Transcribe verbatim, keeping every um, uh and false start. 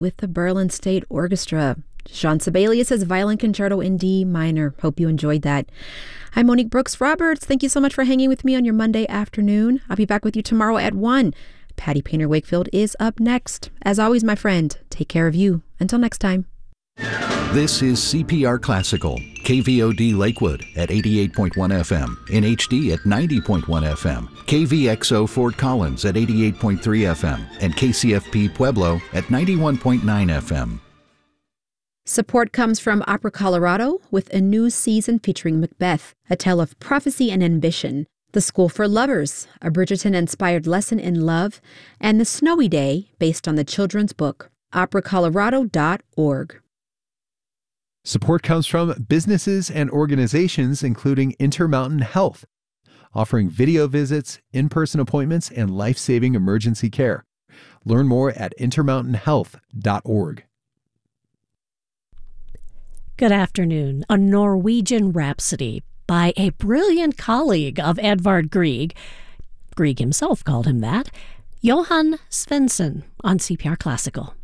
with the Berlin State Orchestra. Jean Sibelius' Violin Concerto in D minor. Hope you enjoyed that. I'm Monique Brooks-Roberts. Thank you so much for hanging with me on your Monday afternoon. I'll be back with you tomorrow at one. Patty Painter Wakefield is up next. As always, my friend, take care of you. Until next time. This is C P R Classical, K V O D Lakewood at eighty-eight point one F M, in H D at ninety point one F M, K V X O Fort Collins at eighty-eight point three F M, and K C F P Pueblo at ninety-one point nine F M. Support comes from Opera Colorado with a new season featuring Macbeth, a tale of prophecy and ambition, The School for Lovers, a Bridgerton-inspired lesson in love, and The Snowy Day, based on the children's book. opera colorado dot org. Support comes from businesses and organizations including Intermountain Health, offering video visits, in-person appointments, and life-saving emergency care. Learn more at intermountain health dot org. Good afternoon. A Norwegian Rhapsody by a brilliant colleague of Edvard Grieg. Grieg himself called him that. Johan Svensson on C P R Classical.